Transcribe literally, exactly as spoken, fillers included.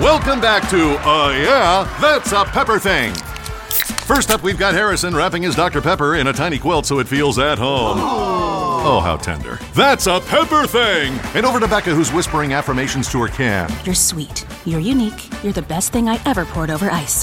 Welcome back to Uh Yeah, That's a Pepper Thing. First up, we've got Harrison wrapping his Doctor Pepper in a tiny quilt so it feels at home. Oh, how tender. That's a Pepper Thing! And over to Becca, who's whispering affirmations to her can. You're sweet. You're unique. You're the best thing I ever poured over ice.